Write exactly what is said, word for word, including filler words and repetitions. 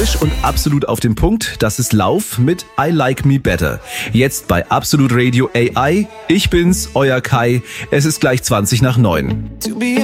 Frisch und absolut auf den Punkt, das ist Lauf mit I Like Me Better. Jetzt bei Absolut Radio A I. Ich bin's, euer Kai. Es ist gleich zwanzig nach neun.